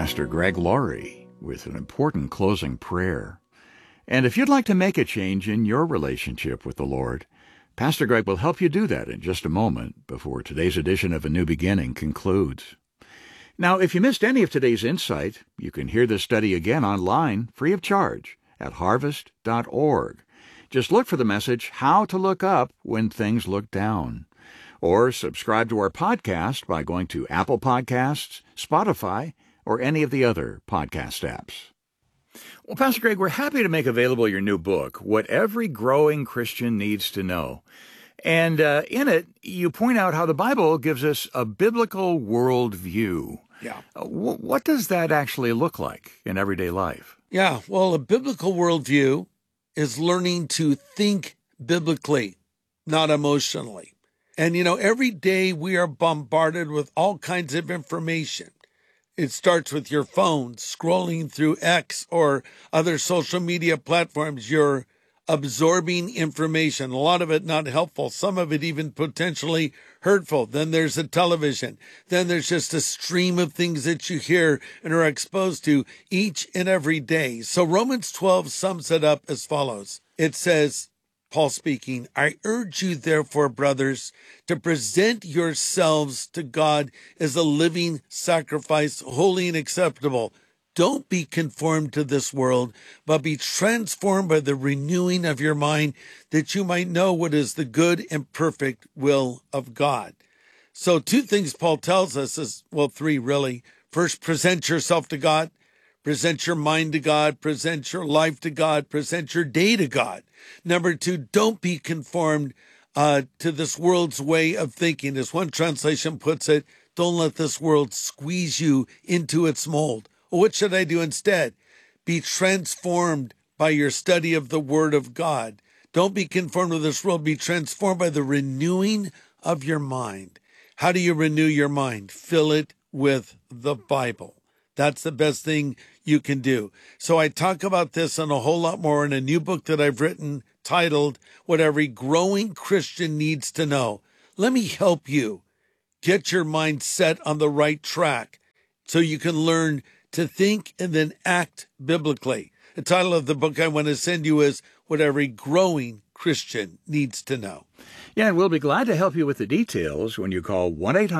Pastor Greg Laurie with an important closing prayer. And if you'd like to make a change in your relationship with the Lord, Pastor Greg will help you do that in just a moment before today's edition of A New Beginning concludes. Now, if you missed any of today's insight, you can hear this study again online, free of charge, at harvest.org. Just look for the message, How to Look Up When Things Look Down. Or subscribe to our podcast by going to Apple Podcasts, Spotify, or any of the other podcast apps. Well, Pastor Greg, we're happy to make available your new book, What Every Growing Christian Needs to Know. And in it, you point out how the Bible gives us a biblical worldview. Yeah. What does that actually look like in everyday life? Yeah, well, a biblical worldview is learning to think biblically, not emotionally. And, every day we are bombarded with all kinds of information. It starts with your phone, scrolling through X or other social media platforms. You're absorbing information, a lot of it not helpful, some of it even potentially hurtful. Then there's the television. Then there's just a stream of things that you hear and are exposed to each and every day. So Romans 12 sums it up as follows. It says, Paul speaking, I urge you, therefore, brothers, to present yourselves to God as a living sacrifice, holy and acceptable. Don't be conformed to this world, but be transformed by the renewing of your mind, that you might know what is the good and perfect will of God. So 2 things Paul tells us is, 3 really. First, present yourself to God. Present your mind to God. Present your life to God. Present your day to God. Number 2, don't be conformed to this world's way of thinking. As one translation puts it, don't let this world squeeze you into its mold. Well, what should I do instead? Be transformed by your study of the Word of God. Don't be conformed to this world. Be transformed by the renewing of your mind. How do you renew your mind? Fill it with the Bible. That's the best thing you can do. So I talk about this and a whole lot more in a new book that I've written titled, What Every Growing Christian Needs to Know. Let me help you get your mind set on the right track so you can learn to think and then act biblically. The title of the book I want to send you is What Every Growing Christian Needs to Know. Yeah, and we'll be glad to help you with the details when you call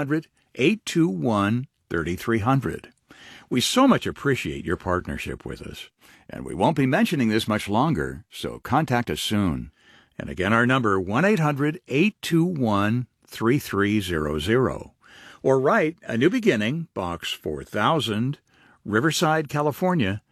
1-800-821-3300. We so much appreciate your partnership with us, and we won't be mentioning this much longer, so contact us soon. And again, our number, 1-800-821-3300. Or write A New Beginning, Box 4000, Riverside, California,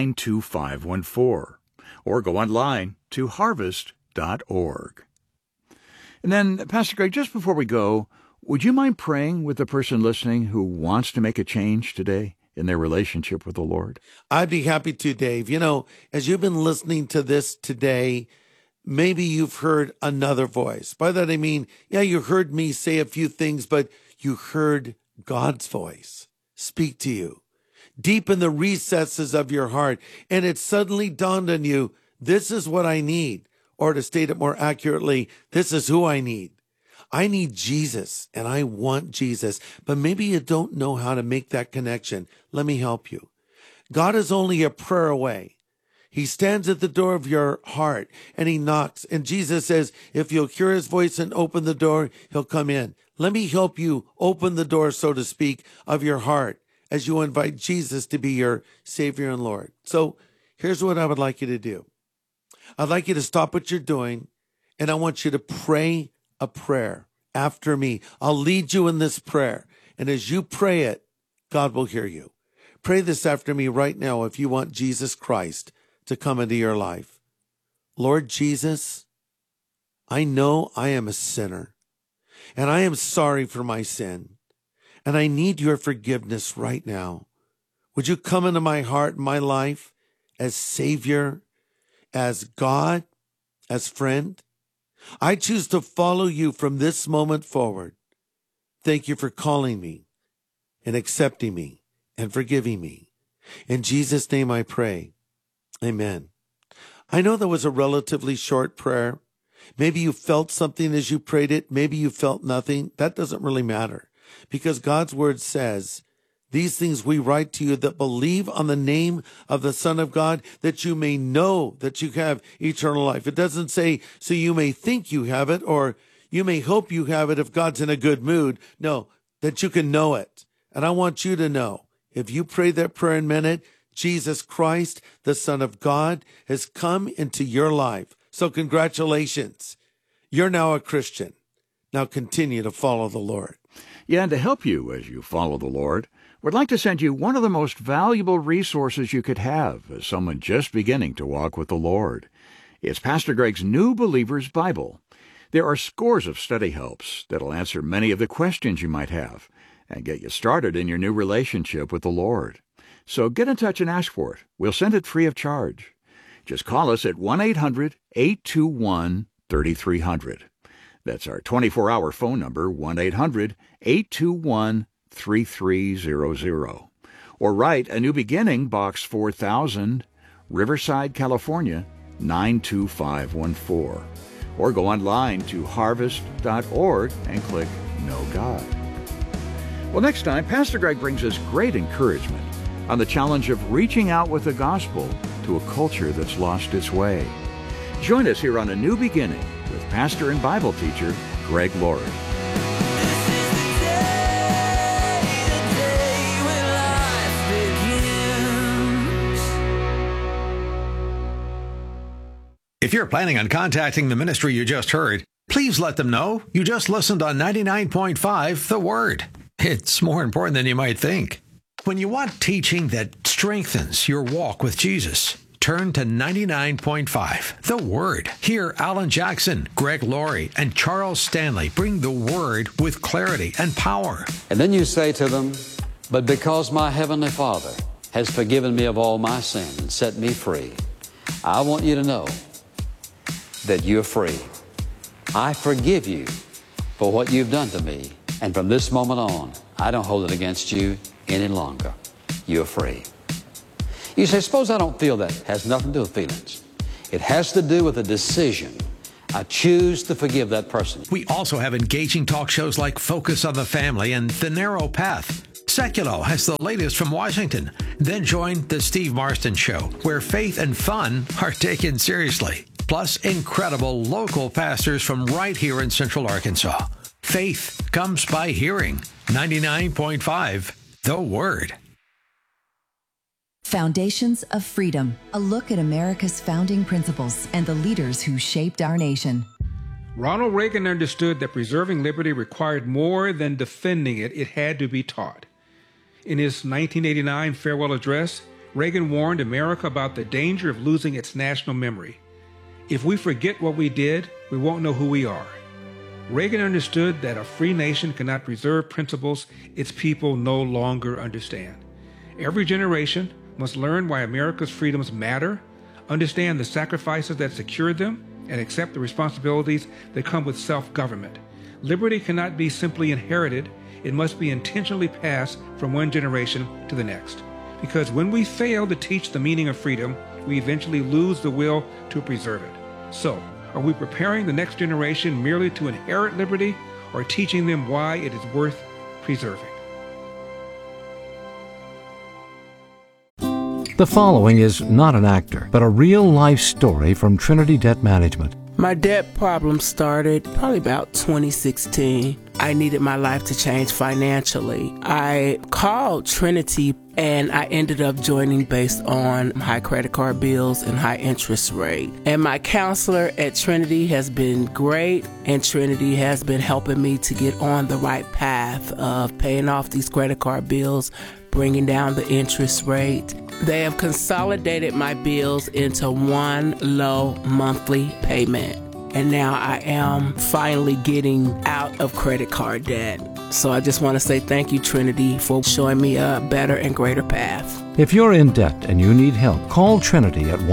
92514. Or go online to harvest.org. And then, Pastor Greg, just before we go, would you mind praying with the person listening who wants to make a change today in their relationship with the Lord? I'd be happy to, Dave. As you've been listening to this today, maybe you've heard another voice. By that I mean, you heard me say a few things, but you heard God's voice speak to you deep in the recesses of your heart. And it suddenly dawned on you, this is what I need. Or to state it more accurately, this is who I need. I need Jesus and I want Jesus, but maybe you don't know how to make that connection. Let me help you. God is only a prayer away. He stands at the door of your heart and he knocks. And Jesus says, if you'll hear his voice and open the door, he'll come in. Let me help you open the door, so to speak, of your heart as you invite Jesus to be your Savior and Lord. So here's what I would like you to do. I'd like you to stop what you're doing, and I want you to pray a prayer after me. I'll lead you in this prayer, and as you pray it, God will hear you. Pray this after me right now if you want Jesus Christ to come into your life. Lord Jesus, I know I am a sinner, and I am sorry for my sin, and I need your forgiveness right now. Would you come into my heart and my life as Savior, as God, as friend? I choose to follow you from this moment forward. Thank you for calling me and accepting me and forgiving me. In Jesus' name I pray. Amen. I know that was a relatively short prayer. Maybe you felt something as you prayed it. Maybe you felt nothing. That doesn't really matter, because God's word says These things we write to you that believe on the name of the Son of God, that you may know that you have eternal life. It doesn't say, so you may think you have it, or you may hope you have it if God's in a good mood. No, that you can know it. And I want you to know, if you pray that prayer and meant it, Jesus Christ, the Son of God, has come into your life. So congratulations. You're now a Christian. Now continue to follow the Lord. Yeah, and to help you as you follow the Lord, we'd like to send you one of the most valuable resources you could have as someone just beginning to walk with the Lord. It's Pastor Greg's New Believer's Bible. There are scores of study helps that'll answer many of the questions you might have and get you started in your new relationship with the Lord. So get in touch and ask for it. We'll send it free of charge. Just call us at 1-800-821-3300. That's our 24-hour phone number, 1-800-821-3300. Or write A New Beginning, Box 4000, Riverside, California, 92514. Or go online to harvest.org and click Know God. Well, next time, Pastor Greg brings us great encouragement on the challenge of reaching out with the gospel to a culture that's lost its way. Join us here on A New Beginning with pastor and Bible teacher Greg Laurie. If you're planning on contacting the ministry you just heard, please let them know you just listened on 99.5 The Word. It's more important than you might think. When you want teaching that strengthens your walk with Jesus, turn to 99.5 The Word. Hear Alan Jackson, Greg Laurie, and Charles Stanley bring the Word with clarity and power. And then you say to them, but because my Heavenly Father has forgiven me of all my sin and set me free, I want you to know that you're free. I forgive you for what you've done to me. And from this moment on, I don't hold it against you any longer. You're free. You say, suppose I don't feel that. It has nothing to do with feelings. It has to do with a decision. I choose to forgive that person. We also have engaging talk shows like Focus on the Family and The Narrow Path. Seculo has the latest from Washington. Then join The Steve Marston Show, where faith and fun are taken seriously. Plus, incredible local pastors from right here in Central Arkansas. Faith comes by hearing. 99.5 The Word. Foundations of Freedom, a look at America's founding principles and the leaders who shaped our nation. Ronald Reagan understood that preserving liberty required more than defending it. It had to be taught. In his 1989 farewell address, Reagan warned America about the danger of losing its national memory. If we forget what we did, we won't know who we are. Reagan understood that a free nation cannot preserve principles its people no longer understand. Every generation must learn why America's freedoms matter, understand the sacrifices that secured them, and accept the responsibilities that come with self-government. Liberty cannot be simply inherited. It must be intentionally passed from one generation to the next. Because when we fail to teach the meaning of freedom, we eventually lose the will to preserve it. So, are we preparing the next generation merely to inherit liberty, or teaching them why it is worth preserving? The following is not an actor, but a real-life story from Trinity Debt Management. My debt problem started probably about 2016. I needed my life to change financially. I called Trinity and I ended up joining based on high credit card bills and high interest rate. And my counselor at Trinity has been great, and Trinity has been helping me to get on the right path of paying off these credit card bills, bringing down the interest rate. They have consolidated my bills into one low monthly payment. And now I am finally getting out of credit card debt. So I just want to say thank you, Trinity, for showing me a better and greater path. If you're in debt and you need help, call Trinity at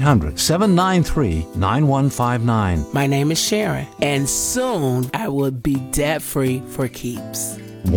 1-800-793-9159. My name is Sharon, and soon I will be debt-free for keeps.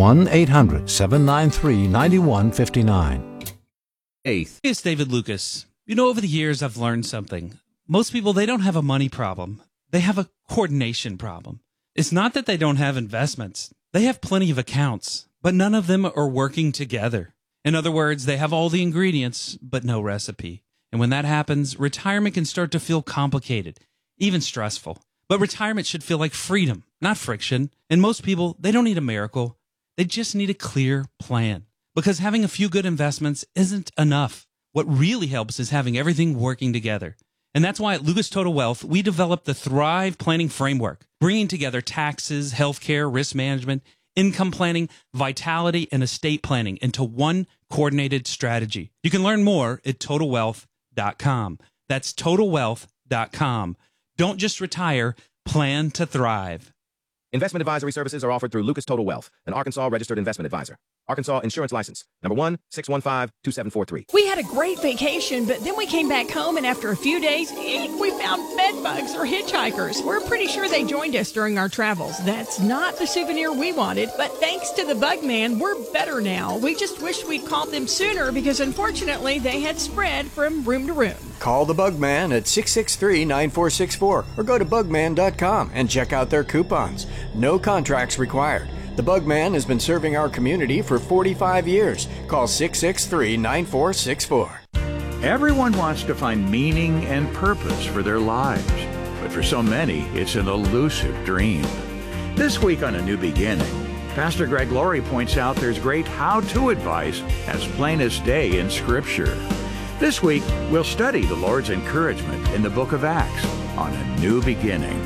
1-800-793-9159. Eighth. It's David Lucas. You know, over the years, I've learned something. Most people, they don't have a money problem. They have a coordination problem. It's not that they don't have investments. They have plenty of accounts, but none of them are working together. In other words, they have all the ingredients, but no recipe. And when that happens, retirement can start to feel complicated, even stressful. But retirement should feel like freedom, not friction. And most people, they don't need a miracle. They just need a clear plan. Because having a few good investments isn't enough. What really helps is having everything working together. And that's why at Lucas Total Wealth, we developed the Thrive Planning Framework, bringing together taxes, healthcare, risk management, income planning, vitality, and estate planning into one coordinated strategy. You can learn more at TotalWealth.com. That's TotalWealth.com. Don't just retire, plan to thrive. Investment advisory services are offered through Lucas Total Wealth, an Arkansas registered investment advisor. Arkansas Insurance License, number 1-615-2743. We had a great vacation, but then we came back home, and after a few days, we found bed bugs or hitchhikers. We're pretty sure they joined us during our travels. That's not the souvenir we wanted, but thanks to the Bug Man, we're better now. We just wish we'd called them sooner because, unfortunately, they had spread from room to room. Call the Bug Man at 663-9464 or go to bugman.com and check out their coupons. No contracts required. The Bug Man has been serving our community for 45 years. Call 663-9464. Everyone wants to find meaning and purpose for their lives, but for so many, it's an elusive dream. This week on A New Beginning, Pastor Greg Laurie points out there's great how-to advice as plain as day in Scripture. This week, we'll study the Lord's encouragement in the book of Acts on A New Beginning.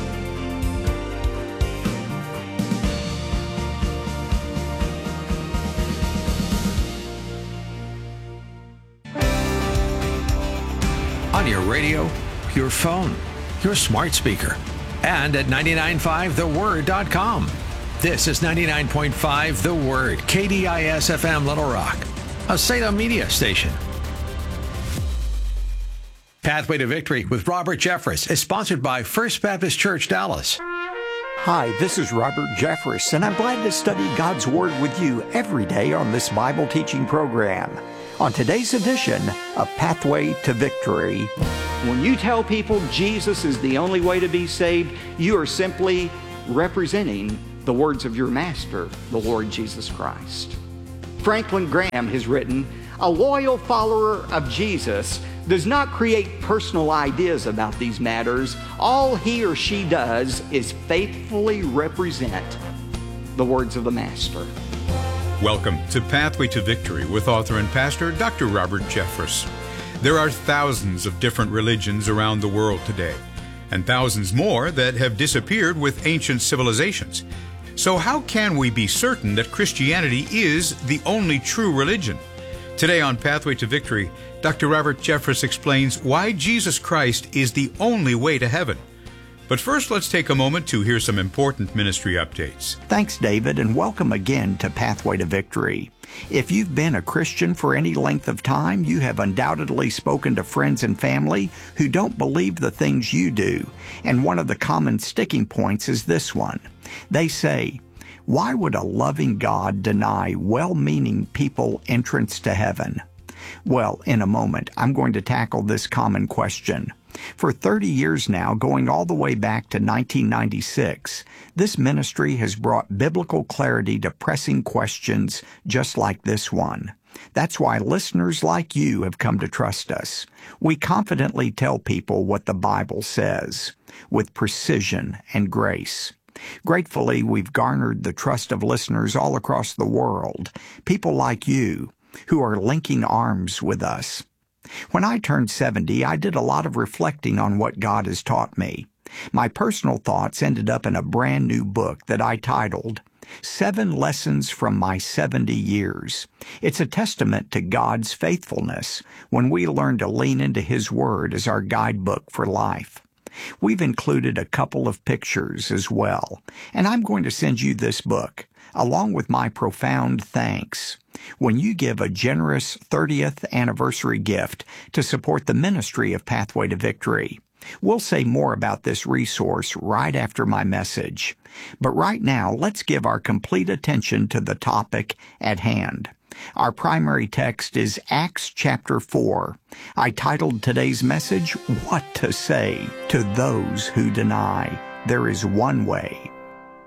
On your radio, your phone, your smart speaker, and at 995theword.com. This is 99.5 The Word, KDIS FM Little Rock, a Salem media station. Pathway to Victory with Robert Jeffress is sponsored by First Baptist Church, Dallas. Hi, this is Robert Jeffress, and I'm glad to study God's Word with you every day on this Bible teaching program. On today's edition of Pathway to Victory. When you tell people Jesus is the only way to be saved, you are simply representing the words of your Master, the Lord Jesus Christ. Franklin Graham has written, "A loyal follower of Jesus does not create personal ideas about these matters. All he or she does is faithfully represent the words of the Master." Welcome to Pathway to Victory with author and pastor Dr. Robert Jeffress. There are thousands of different religions around the world today, and thousands more that have disappeared with ancient civilizations. So how can we be certain that Christianity is the only true religion? Today on Pathway to Victory, Dr. Robert Jeffress explains why Jesus Christ is the only way to heaven. But first, let's take a moment to hear some important ministry updates. Thanks, David, and welcome again to Pathway to Victory. If you've been a Christian for any length of time, you have undoubtedly spoken to friends and family who don't believe the things you do. And one of the common sticking points is this one. They say, "Why would a loving God deny well-meaning people entrance to heaven?" Well, in a moment, I'm going to tackle this common question. For 30 years now, going all the way back to 1996, this ministry has brought biblical clarity to pressing questions just like this one. That's why listeners like you have come to trust us. We confidently tell people what the Bible says, with precision and grace. Gratefully, we've garnered the trust of listeners all across the world, people like you, who are linking arms with us. When I turned 70, I did a lot of reflecting on what God has taught me. My personal thoughts ended up in a brand new book that I titled 7 Lessons from My 70 Years. It's a testament to God's faithfulness when we learn to lean into His Word as our guidebook for life. We've included a couple of pictures as well, and I'm going to send you this book, along with my profound thanks, when you give a generous 30th anniversary gift to support the ministry of Pathway to Victory. We'll say more about this resource right after my message. But right now, let's give our complete attention to the topic at hand. Our primary text is Acts chapter 4. I titled today's message, "What to Say to Those Who Deny There Is One Way."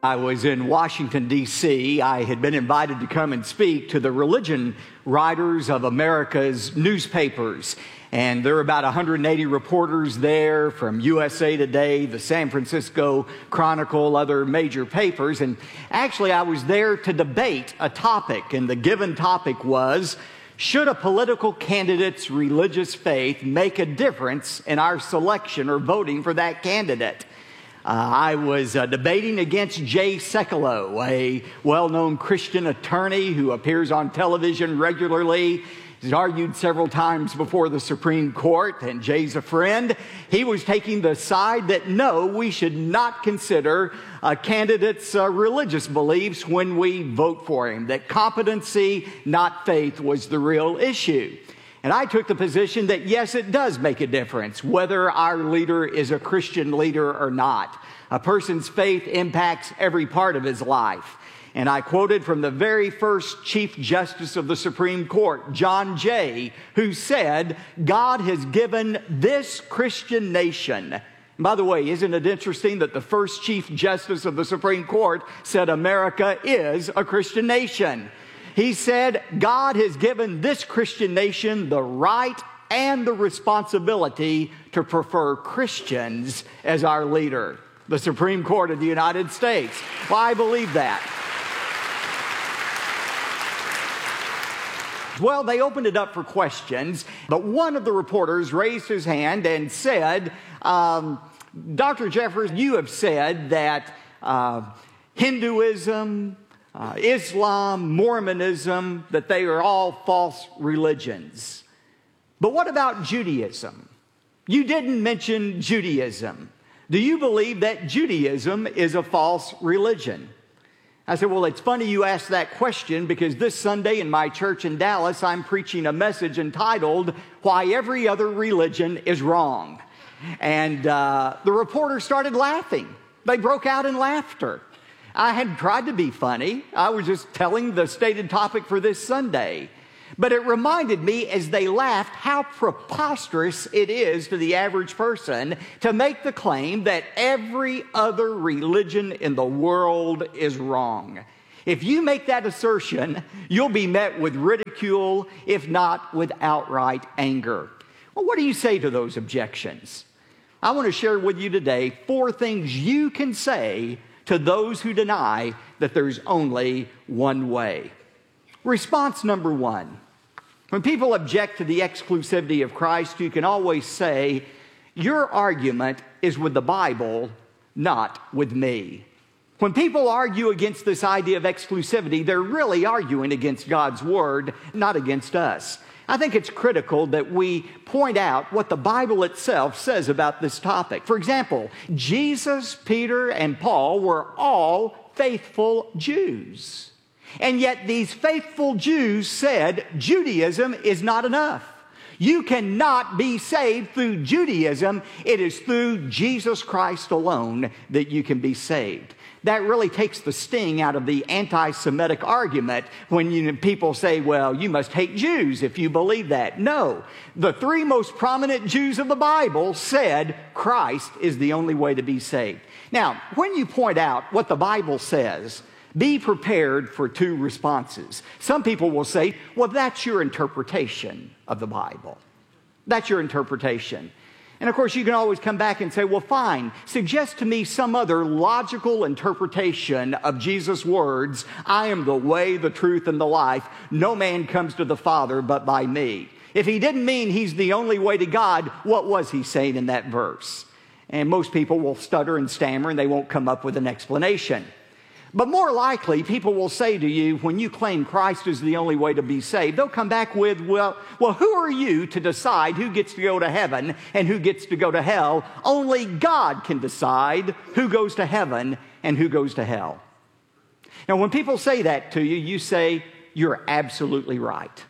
I was in Washington, D.C. I had been invited to come and speak to the religion writers of America's newspapers. And there were about 180 reporters there from USA Today, the San Francisco Chronicle, other major papers. And actually, I was there to debate a topic. And the given topic was, should a political candidate's religious faith make a difference in our selection or voting for that candidate? I was debating against Jay Sekulow, a well-known Christian attorney who appears on television regularly. He's argued several times before the Supreme Court, and Jay's a friend. He was taking the side that no, we should not consider a candidate's religious beliefs when we vote for him, that competency, not faith, was the real issue. And I took the position that, yes, it does make a difference whether our leader is a Christian leader or not. A person's faith impacts every part of his life. And I quoted from the very first Chief Justice of the Supreme Court, John Jay, who said, God has given this Christian nation. And by the way, isn't it interesting that the first Chief Justice of the Supreme Court said America is a Christian nation? He said, God has given this Christian nation the right and the responsibility to prefer Christians as our leader. The Supreme Court of the United States. Well, I believe that. Well, they opened it up for questions, but one of the reporters raised his hand and said, Dr. Jeffress, you have said that Hinduism, Islam, Mormonism, that they are all false religions. But what about Judaism? You didn't mention Judaism. Do you believe that Judaism is a false religion? I said, well, it's funny you asked that question because this Sunday in my church in Dallas, I'm preaching a message entitled, Why Every Other Religion is Wrong. And the reporter started laughing. They broke out in laughter. I had tried to be funny. I was just telling the stated topic for this Sunday. But it reminded me as they laughed how preposterous it is to the average person to make the claim that every other religion in the world is wrong. If you make that assertion, you'll be met with ridicule, if not with outright anger. Well, what do you say to those objections? I want to share with you today 4 things you can say to those who deny that there's only one way. Response number 1. When people object to the exclusivity of Christ, you can always say, your argument is with the Bible, not with me. When people argue against this idea of exclusivity, they're really arguing against God's Word, not against us. I think it's critical that we point out what the Bible itself says about this topic. For example, Jesus, Peter, and Paul were all faithful Jews. And yet these faithful Jews said Judaism is not enough. You cannot be saved through Judaism. It is through Jesus Christ alone that you can be saved. That really takes the sting out of the anti-Semitic argument when people say, well, you must hate Jews if you believe that. No. The 3 most prominent Jews of the Bible said Christ is the only way to be saved. Now, when you point out what the Bible says, be prepared for 2 responses. Some people will say, well, that's your interpretation of the Bible. That's your interpretation. And of course, you can always come back and say, well, fine, suggest to me some other logical interpretation of Jesus' words, I am the way, the truth, and the life. No man comes to the Father but by me. If he didn't mean he's the only way to God, what was he saying in that verse? And most people will stutter and stammer and they won't come up with an explanation. But more likely, people will say to you, when you claim Christ is the only way to be saved, they'll come back with, well, who are you to decide who gets to go to heaven and who gets to go to hell? Only God can decide who goes to heaven and who goes to hell. Now, when people say that to you, you say, you're absolutely right.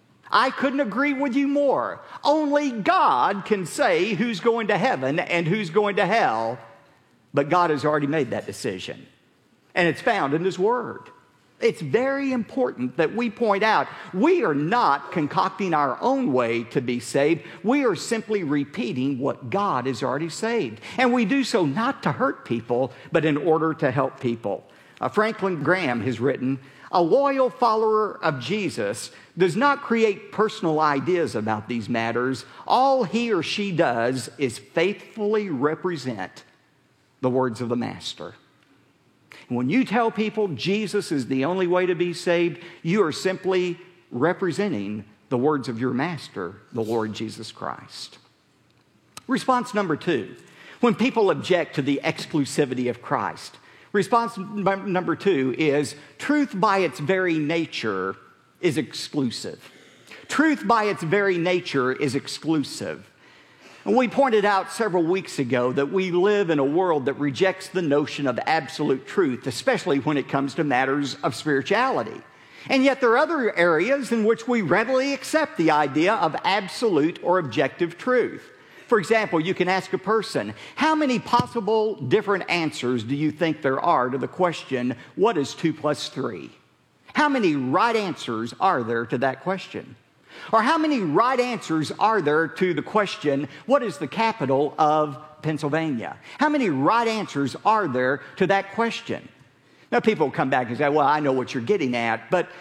I couldn't agree with you more. Only God can say who's going to heaven and who's going to hell, but God has already made that decision. And it's found in His Word. It's very important that we point out we are not concocting our own way to be saved. We are simply repeating what God has already saved. And we do so not to hurt people, but in order to help people. Franklin Graham has written, "A loyal follower of Jesus does not create personal ideas about these matters. All he or she does is faithfully represent the words of the Master." When you tell people Jesus is the only way to be saved, you are simply representing the words of your Master, the Lord Jesus Christ. Response number 2, when people object to the exclusivity of Christ. Response number 2 is truth by its very nature is exclusive. Truth by its very nature is exclusive. And we pointed out several weeks ago that we live in a world that rejects the notion of absolute truth, especially when it comes to matters of spirituality. And yet there are other areas in which we readily accept the idea of absolute or objective truth. For example, you can ask a person, how many possible different answers do you think there are to the question, what is 2 plus 3? How many right answers are there to that question? Or how many right answers are there to the question, what is the capital of Pennsylvania? How many right answers are there to that question? Now, people come back and say, well, I know what you're getting at, but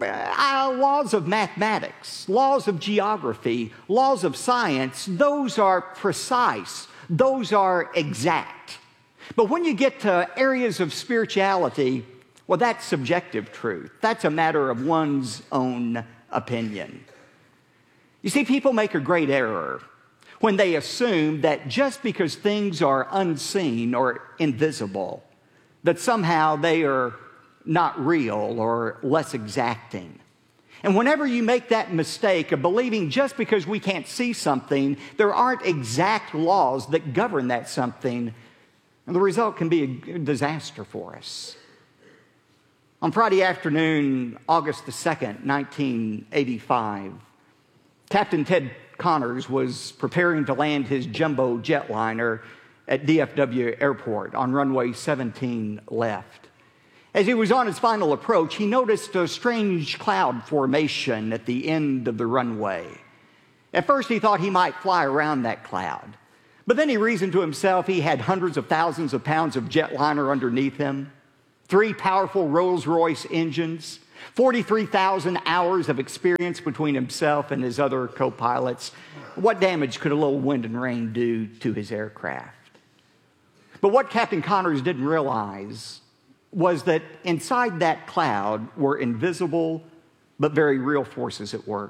laws of mathematics, laws of geography, laws of science, those are precise. Those are exact. But when you get to areas of spirituality, well, that's subjective truth. That's a matter of one's own opinion. You see, people make a great error when they assume that just because things are unseen or invisible, that somehow they are not real or less exacting. And whenever you make that mistake of believing just because we can't see something, there aren't exact laws that govern that something, and the result can be a disaster for us. On Friday afternoon, August the 2nd, 1985, Captain Ted Connors was preparing to land his jumbo jetliner at DFW Airport on runway 17 left. As he was on his final approach, he noticed a strange cloud formation at the end of the runway. At first, he thought he might fly around that cloud. But then he reasoned to himself he had hundreds of thousands of pounds of jetliner underneath him, 3 powerful Rolls-Royce engines, 43,000 hours of experience between himself and his other co-pilots. What damage could a little wind and rain do to his aircraft? But what Captain Connors didn't realize was that inside that cloud were invisible but very real forces at work.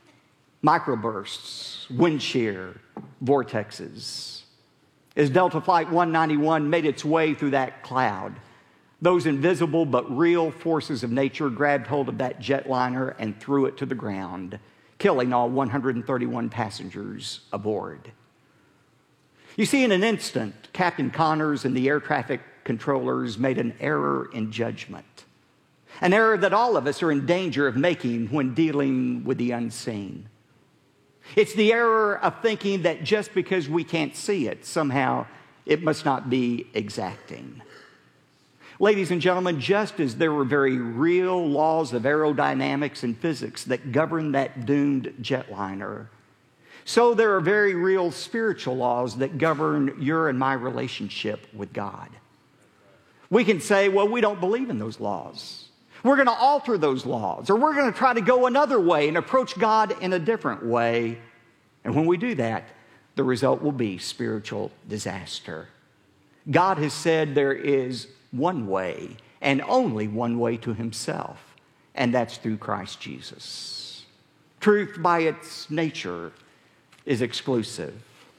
Microbursts, wind shear, vortexes. As Delta Flight 191 made its way through that cloud, those invisible but real forces of nature grabbed hold of that jetliner and threw it to the ground, killing all 131 passengers aboard. You see, in an instant, Captain Connors and the air traffic controllers made an error in judgment, an error that all of us are in danger of making when dealing with the unseen. It's the error of thinking that just because we can't see it, somehow it must not be exacting. Ladies and gentlemen, just as there were very real laws of aerodynamics and physics that govern that doomed jetliner, so there are very real spiritual laws that govern your and my relationship with God. We can say, well, we don't believe in those laws. We're going to alter those laws, or we're going to try to go another way and approach God in a different way. And when we do that, the result will be spiritual disaster. God has said there is one way and only one way to himself, and that's through Christ Jesus. Truth by its nature is exclusive.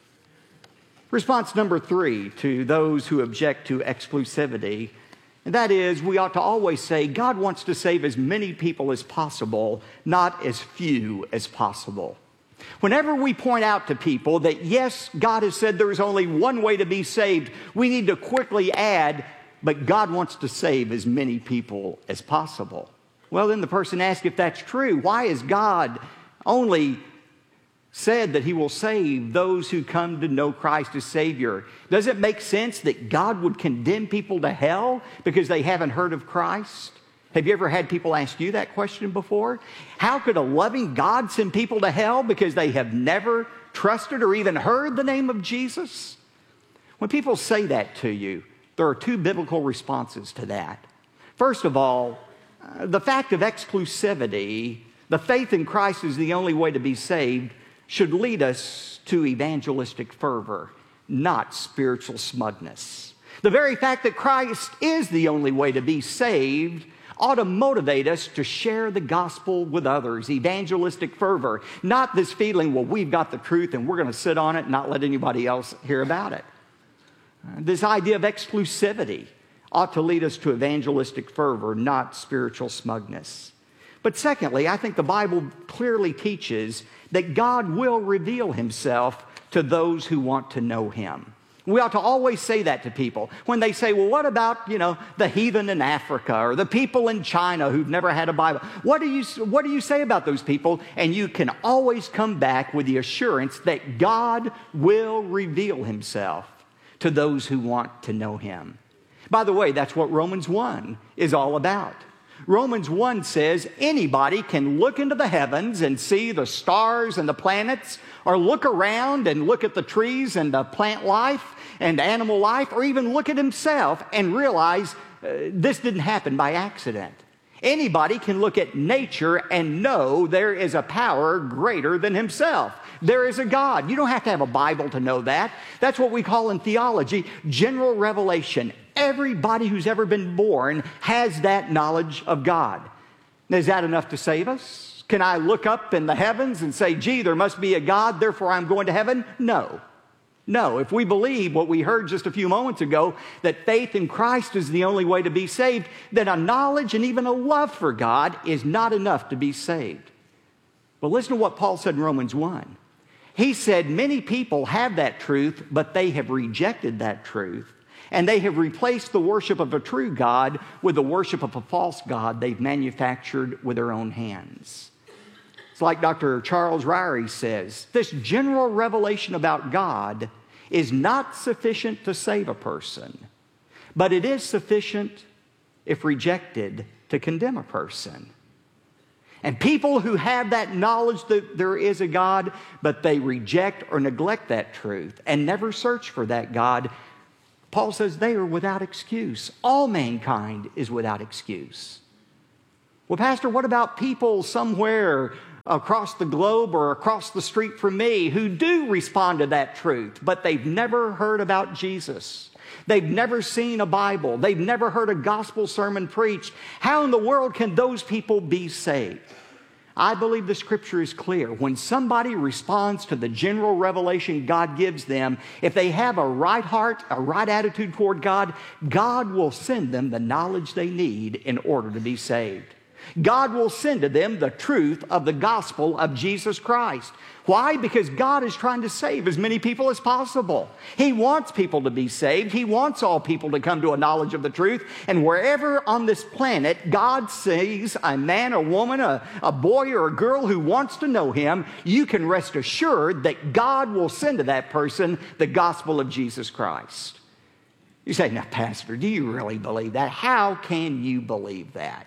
Response number 3 to those who object to exclusivity, and that is we ought to always say God wants to save as many people as possible, not as few as possible. Whenever we point out to people that yes, God has said there is only one way to be saved, we need to quickly add, but God wants to save as many people as possible. Well, then the person asks, if that's true, why has God only said that he will save those who come to know Christ as Savior? Does it make sense that God would condemn people to hell because they haven't heard of Christ? Have you ever had people ask you that question before? How could a loving God send people to hell because they have never trusted or even heard the name of Jesus? When people say that to you, there are two biblical responses to that. First of all, the fact of exclusivity, the faith in Christ is the only way to be saved, should lead us to evangelistic fervor, not spiritual smugness. The very fact that Christ is the only way to be saved ought to motivate us to share the gospel with others, evangelistic fervor, not this feeling, well, we've got the truth and we're going to sit on it and not let anybody else hear about it. This idea of exclusivity ought to lead us to evangelistic fervor, not spiritual smugness. But secondly, I think the Bible clearly teaches that God will reveal himself to those who want to know him. We ought to always say that to people. When they say, well, what about, the heathen in Africa or the people in China who've never had a Bible? What do you say about those people? And you can always come back with the assurance that God will reveal himself to those who want to know him. By the way, that's what Romans 1 is all about. Romans 1 says anybody can look into the heavens and see the stars and the planets, or look around and look at the trees and the plant life and animal life, or even look at himself and realize this didn't happen by accident. Anybody can look at nature and know there is a power greater than himself. There is a God. You don't have to have a Bible to know that. That's what we call in theology general revelation. Everybody who's ever been born has that knowledge of God. Is that enough to save us? Can I look up in the heavens and say, gee, there must be a God, therefore I'm going to heaven? No. No, if we believe what we heard just a few moments ago, that faith in Christ is the only way to be saved, then a knowledge and even a love for God is not enough to be saved. Well, listen to what Paul said in Romans 1. He said, many people have that truth, but they have rejected that truth. And they have replaced the worship of a true God with the worship of a false God they've manufactured with their own hands. It's like Dr. Charles Ryrie says, this general revelation about God is not sufficient to save a person, but it is sufficient, if rejected, to condemn a person. And people who have that knowledge that there is a God, but they reject or neglect that truth and never search for that God, Paul says they are without excuse. All mankind is without excuse. Well, Pastor, what about people somewhere across the globe or across the street from me who do respond to that truth, but they've never heard about Jesus? They've never seen a Bible. They've never heard a gospel sermon preached. How in the world can those people be saved? I believe the scripture is clear. When somebody responds to the general revelation God gives them, if they have a right heart, a right attitude toward God, God will send them the knowledge they need in order to be saved. God will send to them the truth of the gospel of Jesus Christ. Why? Because God is trying to save as many people as possible. He wants people to be saved. He wants all people to come to a knowledge of the truth. And wherever on this planet God sees a man, a woman, a boy or a girl who wants to know him, you can rest assured that God will send to that person the gospel of Jesus Christ. You say, now, Pastor, do you really believe that? How can you believe that?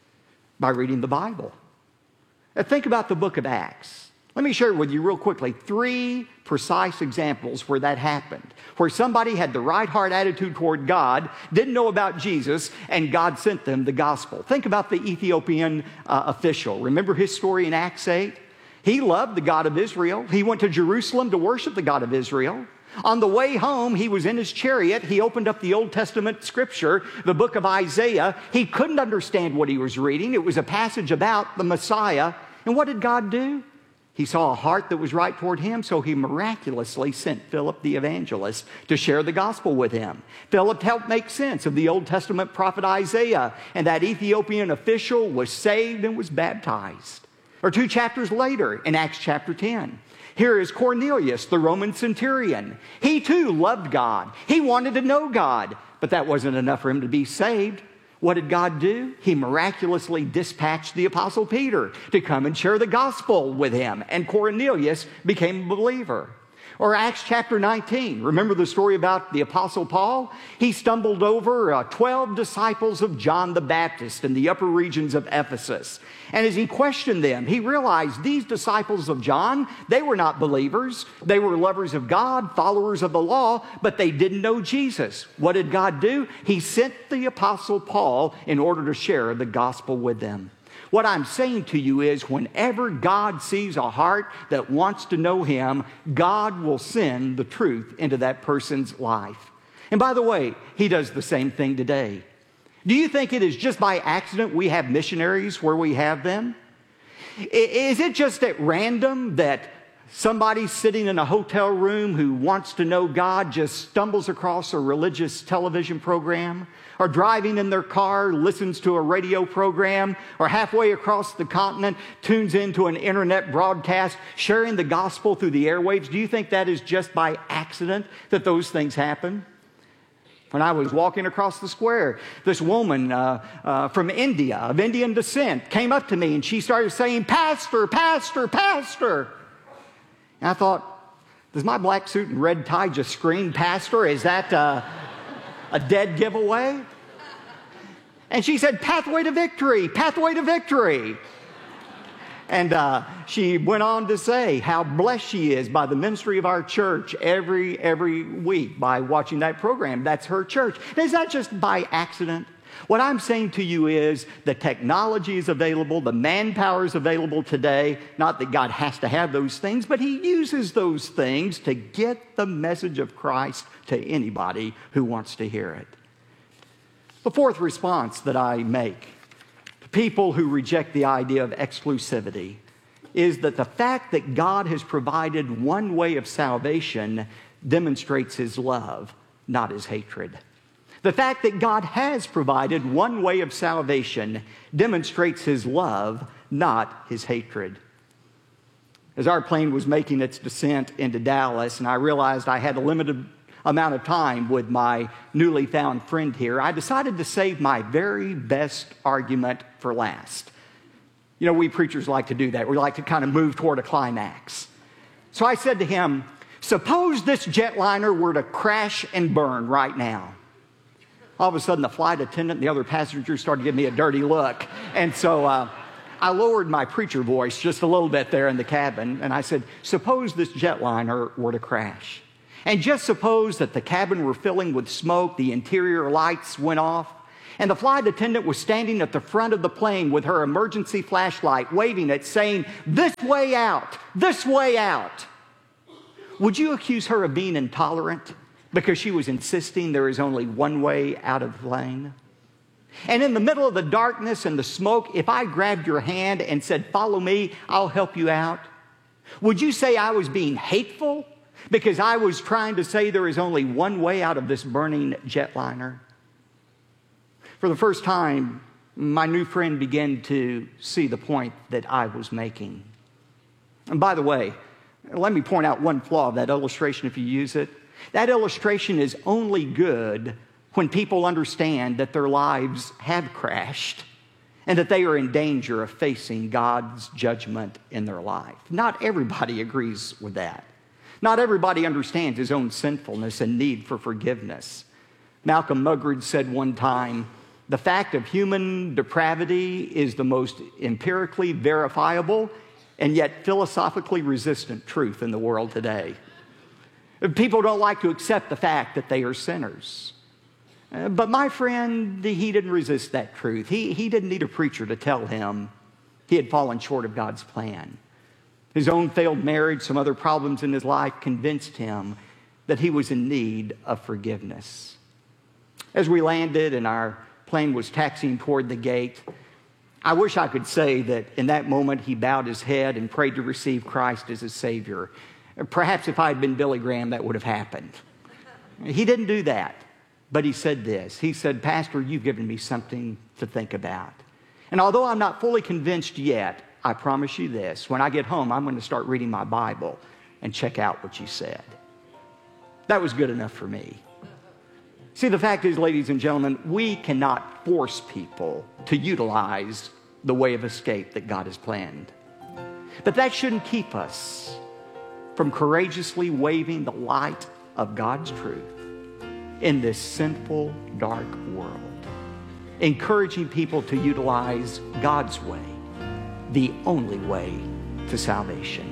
By reading the Bible. Now, think about the book of Acts. Let me share with you real quickly 3 precise examples where that happened, where somebody had the right heart attitude toward God, didn't know about Jesus, and God sent them the gospel. Think about the Ethiopian official. Remember his story in Acts 8? He loved the God of Israel. He went to Jerusalem to worship the God of Israel. On the way home, he was in his chariot. He opened up the Old Testament scripture, the book of Isaiah. He couldn't understand what he was reading. It was a passage about the Messiah. And what did God do? He saw a heart that was right toward him, so he miraculously sent Philip the evangelist to share the gospel with him. Philip helped make sense of the Old Testament prophet Isaiah, and that Ethiopian official was saved and was baptized. Or 2 chapters later, in Acts chapter 10, here is Cornelius, the Roman centurion. He too loved God. He wanted to know God, but that wasn't enough for him to be saved. What did God do? He miraculously dispatched the Apostle Peter to come and share the gospel with him, and Cornelius became a believer. Or Acts chapter 19. Remember the story about the Apostle Paul? He stumbled over 12 disciples of John the Baptist in the upper regions of Ephesus. And as he questioned them, he realized these disciples of John, they were not believers. They were lovers of God, followers of the law, but they didn't know Jesus. What did God do? He sent the Apostle Paul in order to share the gospel with them. What I'm saying to you is whenever God sees a heart that wants to know Him, God will send the truth into that person's life. And by the way, He does the same thing today. Do you think it is just by accident we have missionaries where we have them? Is it just at random that somebody sitting in a hotel room who wants to know God just stumbles across a religious television program, or driving in their car listens to a radio program, or halfway across the continent tunes into an internet broadcast sharing the gospel through the airwaves? Do you think that is just by accident that those things happen? When I was walking across the square, this woman from India, of Indian descent, came up to me and she started saying, "Pastor, pastor, pastor." And I thought, does my black suit and red tie just scream pastor? Is that a dead giveaway? And she said, "Pathway to victory, pathway to victory." And she went on to say how blessed she is by the ministry of our church every week by watching that program. That's her church. And it's not just by accident. What I'm saying to you is the technology is available, the manpower is available today. Not that God has to have those things, but He uses those things to get the message of Christ to anybody who wants to hear it. The fourth response that I make to people who reject the idea of exclusivity is that the fact that God has provided one way of salvation demonstrates His love, not His hatred. The fact that God has provided one way of salvation demonstrates His love, not His hatred. As our plane was making its descent into Dallas, and I realized I had a limited amount of time with my newly found friend here, I decided to save my very best argument for last. You know, we preachers like to do that. We like to kind of move toward a climax. So I said to him, "Suppose this jetliner were to crash and burn right now." All of a sudden, the flight attendant and the other passengers started giving me a dirty look. And so I lowered my preacher voice just a little bit there in the cabin, and I said, "Suppose this jetliner were to crash. And just suppose that the cabin were filling with smoke, the interior lights went off, and the flight attendant was standing at the front of the plane with her emergency flashlight, waving it, saying, 'This way out, this way out.' Would you accuse her of being intolerant because she was insisting there is only one way out of the plane? And in the middle of the darkness and the smoke, if I grabbed your hand and said, 'Follow me, I'll help you out,' would you say I was being hateful because I was trying to say there is only one way out of this burning jetliner?" For the first time, my new friend began to see the point that I was making. And by the way, let me point out one flaw of that illustration if you use it. That illustration is only good when people understand that their lives have crashed and that they are in danger of facing God's judgment in their life. Not everybody agrees with that. Not everybody understands his own sinfulness and need for forgiveness. Malcolm Muggeridge said one time, "The fact of human depravity is the most empirically verifiable and yet philosophically resistant truth in the world today." People don't like to accept the fact that they are sinners. But my friend, he didn't resist that truth. He didn't need a preacher to tell him he had fallen short of God's plan. His own failed marriage, some other problems in his life convinced him that he was in need of forgiveness. As we landed and our plane was taxiing toward the gate, I wish I could say that in that moment he bowed his head and prayed to receive Christ as his Savior. Perhaps if I had been Billy Graham, that would have happened. He didn't do that, but he said this. He said, "Pastor, you've given me something to think about. And although I'm not fully convinced yet, I promise you this. When I get home, I'm going to start reading my Bible and check out what you said." That was good enough for me. See, the fact is, ladies and gentlemen, we cannot force people to utilize the way of escape that God has planned. But that shouldn't keep us from courageously waving the light of God's truth in this sinful, dark world, encouraging people to utilize God's way, the only way to salvation.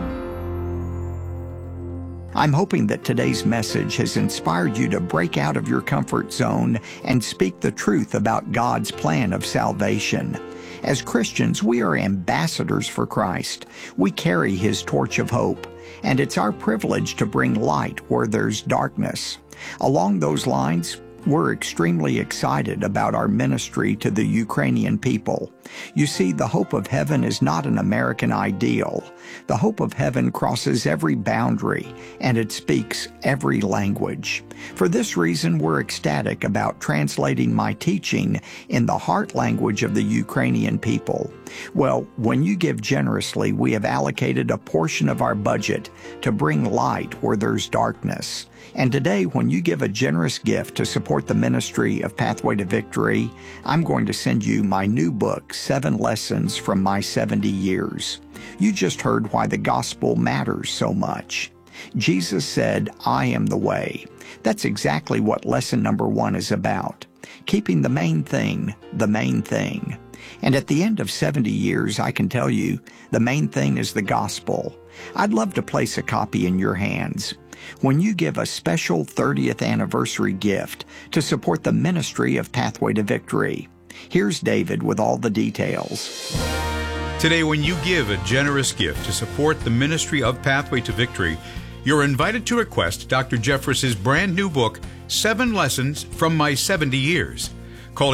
I'm hoping that today's message has inspired you to break out of your comfort zone and speak the truth about God's plan of salvation. As Christians, we are ambassadors for Christ. We carry His torch of hope, and it's our privilege to bring light where there's darkness. Along those lines, we're extremely excited about our ministry to the Ukrainian people. You see, the hope of heaven is not an American ideal. The hope of heaven crosses every boundary, and it speaks every language. For this reason, we're ecstatic about translating my teaching in the heart language of the Ukrainian people. Well, when you give generously, we have allocated a portion of our budget to bring light where there's darkness. And today, when you give a generous gift to support the ministry of Pathway to Victory, I'm going to send you my new book, 7 Lessons from My 70 Years. You just heard why the gospel matters so much. Jesus said, "I am the way." That's exactly what lesson number 1 is about. Keeping the main thing, the main thing. And at the end of 70 years, I can tell you, the main thing is the gospel. I'd love to place a copy in your hands. When you give a special 30th anniversary gift to support the ministry of Pathway to Victory. Here's David with all the details. Today, when you give a generous gift to support the ministry of Pathway to Victory, you're invited to request Dr. Jeffress's brand new book, 7 Lessons from My 70 Years. Call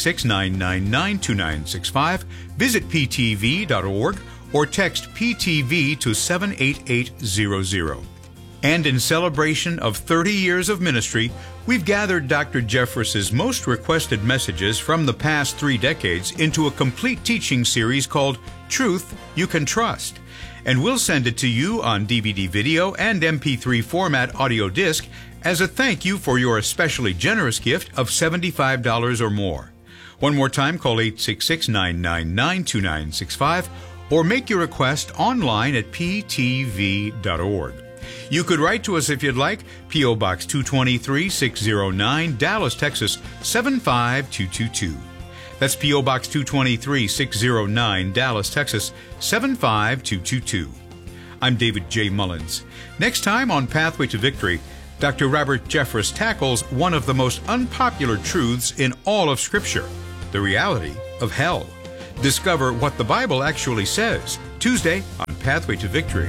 866-999-2965, visit ptv.org, or text PTV to 78800. And in celebration of 30 years of ministry, we've gathered Dr. Jeffress's most requested messages from the past 3 decades into a complete teaching series called Truth You Can Trust. And we'll send it to you on DVD video and MP3 format audio disc as a thank you for your especially generous gift of $75 or more. One more time, call 866-999-2965 or make your request online at ptv.org. You could write to us if you'd like. P.O. Box 223, 609, Dallas, Texas, 75222. That's P.O. Box 223, 609, Dallas, Texas, 75222. I'm David J. Mullins. Next time on Pathway to Victory, Dr. Robert Jeffress tackles one of the most unpopular truths in all of Scripture, the reality of hell. Discover what the Bible actually says, Tuesday on Pathway to Victory.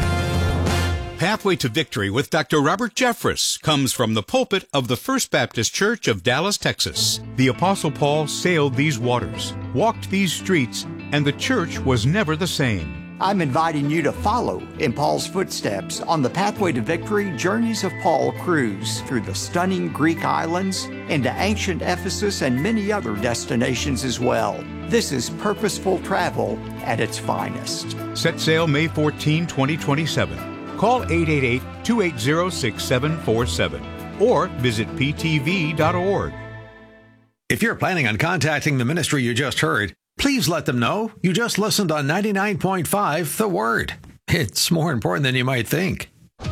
Pathway to Victory with Dr. Robert Jeffress comes from the pulpit of the First Baptist Church of Dallas, Texas. The Apostle Paul sailed these waters, walked these streets, and the church was never the same. I'm inviting you to follow in Paul's footsteps on the Pathway to Victory Journeys of Paul cruise through the stunning Greek islands, into ancient Ephesus, and many other destinations as well. This is purposeful travel at its finest. Set sail May 14, 2027. Call 888-280-6747 or visit ptv.org. If you're planning on contacting the ministry you just heard, please let them know you just listened on 99.5 The Word. It's more important than you might think.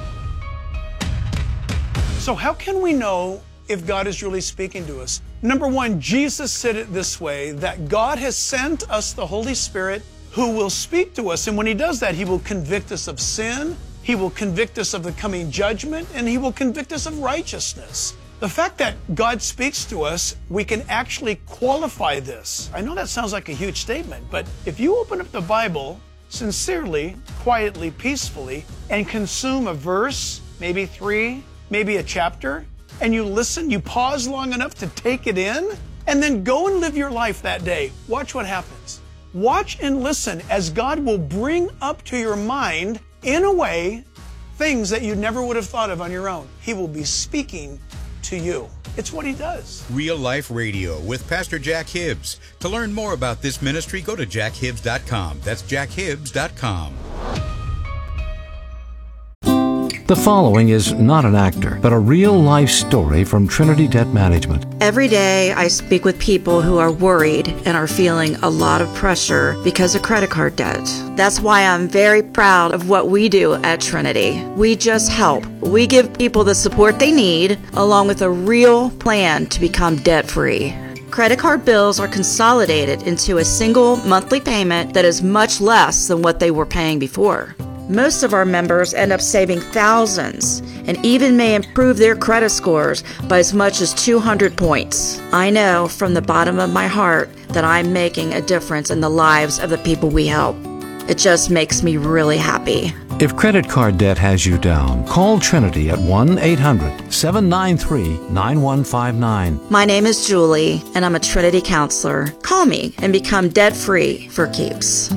So how can we know if God is really speaking to us? Number 1, Jesus said it this way, that God has sent us the Holy Spirit who will speak to us. And when He does that, He will convict us of sin, He will convict us of the coming judgment, and He will convict us of righteousness. The fact that God speaks to us, we can actually qualify this. I know that sounds like a huge statement, but if you open up the Bible sincerely, quietly, peacefully, and consume a verse, maybe 3, maybe a chapter, and you listen, you pause long enough to take it in, and then go and live your life that day, watch what happens. Watch and listen as God will bring up to your mind, in a way, things that you never would have thought of on your own. He will be speaking to you. It's what He does. Real Life Radio with Pastor Jack Hibbs. To learn more about this ministry, go to jackhibbs.com. That's jackhibbs.com. The following is not an actor, but a real-life story from Trinity Debt Management. Every day I speak with people who are worried and are feeling a lot of pressure because of credit card debt. That's why I'm very proud of what we do at Trinity. We just help. We give people the support they need, along with a real plan to become debt-free. Credit card bills are consolidated into a single monthly payment that is much less than what they were paying before. Most of our members end up saving thousands and even may improve their credit scores by as much as 200 points. I know from the bottom of my heart that I'm making a difference in the lives of the people we help. It just makes me really happy. If credit card debt has you down, call Trinity at 1-800-793-9159. My name is Julie, and I'm a Trinity counselor. Call me and become debt-free for keeps.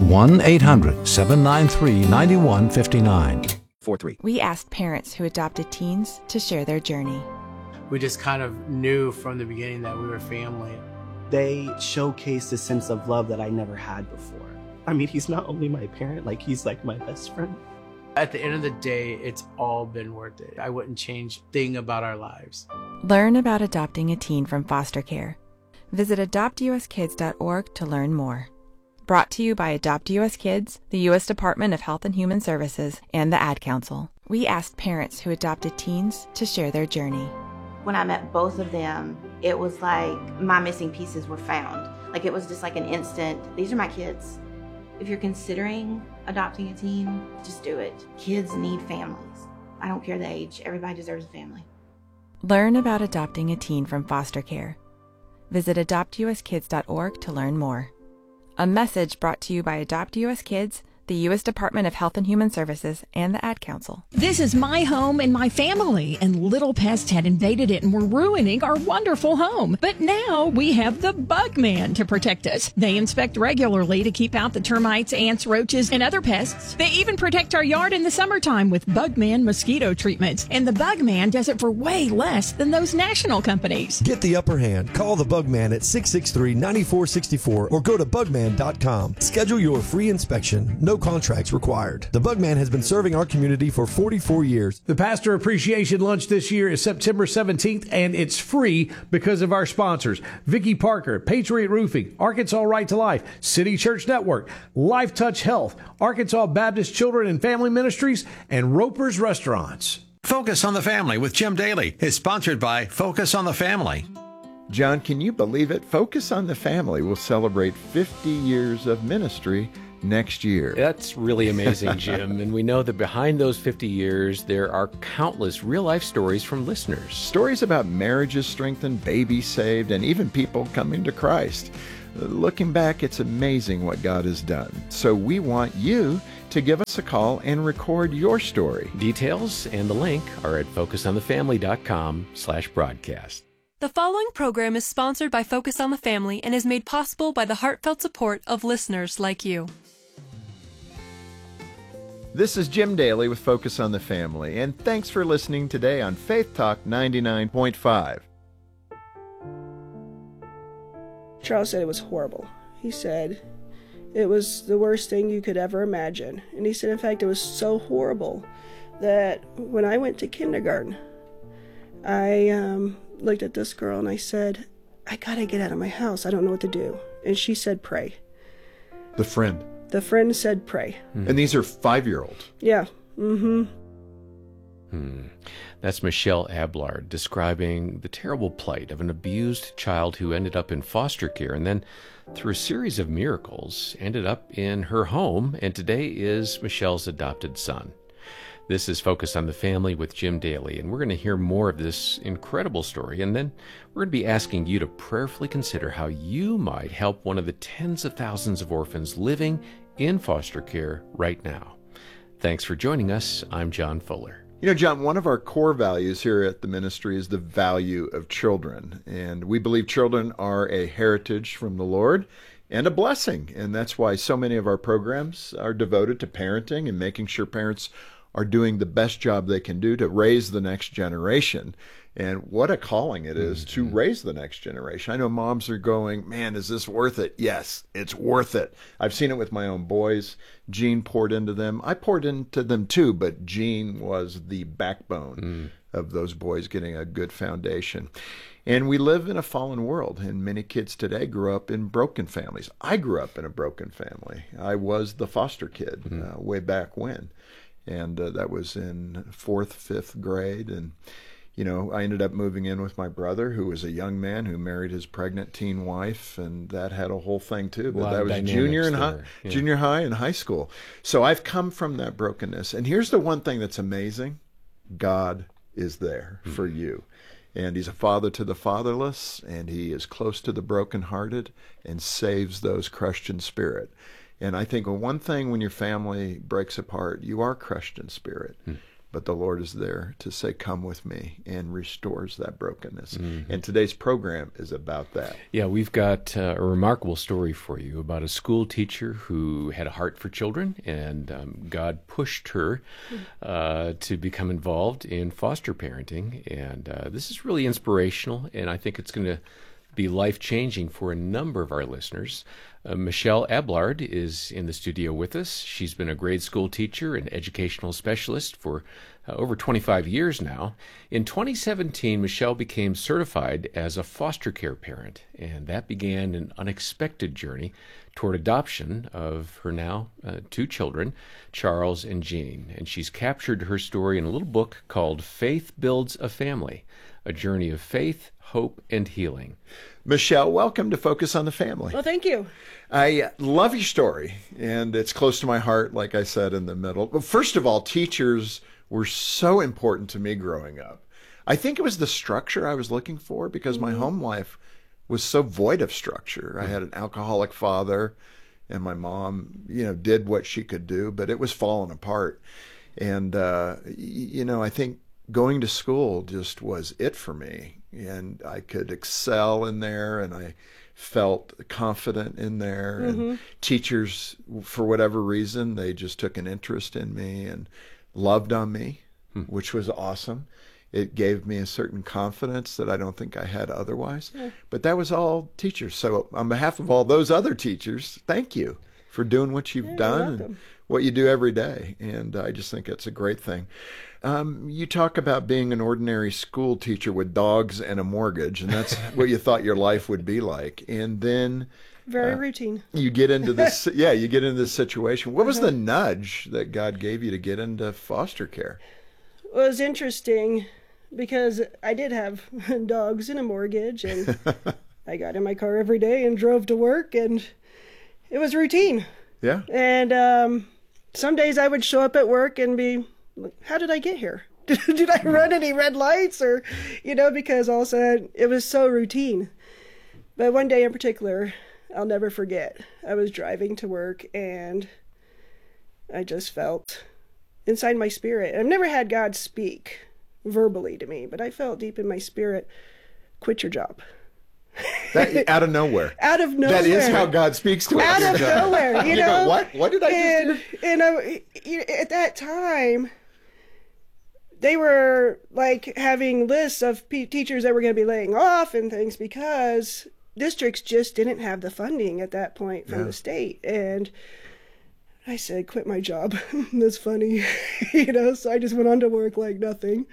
1-800-793-9159. 43. We asked parents who adopted teens to share their journey. We just kind of knew from the beginning that we were family. They showcased a sense of love that I never had before. I mean, he's not only my parent, he's like my best friend. At the end of the day, it's all been worth it. I wouldn't change a thing about our lives. Learn about adopting a teen from foster care. Visit adoptuskids.org to learn more. Brought to you by Adopt US Kids, the U.S. Department of Health and Human Services, and the Ad Council. We asked parents who adopted teens to share their journey. When I met both of them, it was like my missing pieces were found. Like it was just like an instant, these are my kids. If you're considering adopting a teen, just do it. Kids need families. I don't care the age. Everybody deserves a family. Learn about adopting a teen from foster care. Visit adoptuskids.org to learn more. A message brought to you by Adopt US Kids, the U.S. Department of Health and Human Services, and the Ad Council. This is my home and my family, and little pests had invaded it and were ruining our wonderful home. But now we have the Bugman to protect us. They inspect regularly to keep out the termites, ants, roaches, and other pests. They even protect our yard in the summertime with Bugman mosquito treatments. And the Bugman does it for way less than those national companies. Get the upper hand. Call the Bugman at 663-9464 or go to bugman.com. Schedule your free inspection. No contracts required. The Bugman has been serving our community for 44 years. The Pastor Appreciation Lunch this year is September 17th, and it's free because of our sponsors: Vicki Parker, Patriot Roofing, Arkansas Right to Life, City Church Network, Life Touch Health, Arkansas Baptist Children and Family Ministries, and Roper's Restaurants. Focus on the Family with Jim Daly is sponsored by Focus on the Family. John, can you believe it? Focus on the Family will celebrate 50 years of ministry next year. That's really amazing, Jim. And we know that behind those 50 years, there are countless real-life stories from listeners. Stories about marriages strengthened, babies saved, and even people coming to Christ. Looking back, it's amazing what God has done. So we want you to give us a call and record your story. Details and the link are at focusonthefamily.com/broadcast. The following program is sponsored by Focus on the Family and is made possible by the heartfelt support of listeners like you. This is Jim Daly with Focus on the Family, and thanks for listening today on Faith Talk 99.5. Charles said it was horrible. He said it was the worst thing you could ever imagine. And he said, in fact, it was so horrible that when I went to kindergarten, I looked at this girl and I said, I gotta get out of my house. I don't know what to do. And she said, pray. The friend said, pray. And these are 5-year-olds. Yeah. That's Michelle Ablard describing the terrible plight of an abused child who ended up in foster care and then, through a series of miracles, ended up in her home, and today is Michelle's adopted son. This is Focus on the Family with Jim Daly, and we're going to hear more of this incredible story, and then we're going to be asking you to prayerfully consider how you might help one of the tens of thousands of orphans living in foster care right now. Thanks for joining us. I'm John Fuller. You know, John, one of our core values here at the ministry is the value of children, and we believe children are a heritage from the Lord and a blessing, and that's why so many of our programs are devoted to parenting and making sure parents are doing the best job they can do to raise the next generation. And what a calling it is to raise the next generation. I know moms are going, man, is this worth it? Yes, it's worth it. I've seen it with my own boys. Jean poured into them. I poured into them too, but Jean was the backbone of those boys getting a good foundation. And we live in a fallen world, and many kids today grew up in broken families. I grew up in a broken family. I was the foster kid way back when, and that was in 4th, 5th grade. And you know, I ended up moving in with my brother, who was a young man who married his pregnant teen wife, and that had a whole thing too. But that was junior high and high school. So I've come from that brokenness. And here's the one thing that's amazing: God is there for you. And he's a father to the fatherless, and he is close to the brokenhearted and saves those crushed in spirit. And I think one thing when your family breaks apart, you are crushed in spirit. But the Lord is there to say, come with me, and restores that brokenness. And today's program is about that. Yeah, we've got a remarkable story for you about a school teacher who had a heart for children, and God pushed her to become involved in foster parenting. And this is really inspirational, and I think it's going to be life-changing for a number of our listeners. Michelle Ablard is in the studio with us. She's been a grade school teacher and educational specialist for over 25 years now. In 2017, Michelle became certified as a foster care parent, and that began an unexpected journey toward adoption of her now 2 children, Charles and Jean. And she's captured her story in a little book called Faith Builds a Family, a journey of faith, hope, and healing. Michelle, welcome to Focus on the Family. Well, thank you. I love your story, and it's close to my heart, like I said in the middle. But first of all, teachers were so important to me growing up. I think it was the structure I was looking for, because my home life was so void of structure. I had an alcoholic father, and my mom, did what she could do, but it was falling apart. And, I think going to school just was it for me. And I could excel in there, and I felt confident in there. And teachers, for whatever reason, they just took an interest in me and loved on me, which was awesome. It gave me a certain confidence that I don't think I had otherwise. But that was all teachers. So on behalf of all those other teachers, thank you for doing what you've done and what you do every day. And I just think it's a great thing. You talk about being an ordinary school teacher with dogs and a mortgage, and that's what you thought your life would be like. And then very routine. You get into this, you get into this situation. What was the nudge that God gave you to get into foster care? It was interesting because I did have dogs and a mortgage, and I got in my car every day and drove to work, and it was routine. Yeah. And some days I would show up at work and be, how did I get here? Did I run any red lights? Or, because all of a sudden it was so routine. But one day in particular, I'll never forget. I was driving to work, and I just felt inside my spirit. I've never had God speak verbally to me, but I felt deep in my spirit, quit your job. That, out of nowhere. Out of nowhere. That is how God speaks to us. Out of nowhere. You know, what did I just do? And at that time, they were like having lists of teachers that were going to be laying off and things because districts just didn't have the funding at that point from the state. And I said, quit my job. That's funny. So I just went on to work like nothing.